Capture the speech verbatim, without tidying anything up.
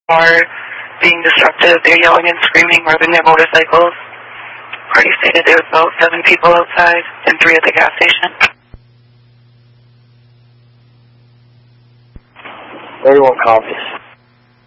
are being disruptive. They're yelling and screaming, revving their motorcycles. Party stated there was about seven people outside and three at the gas station. Everyone copies.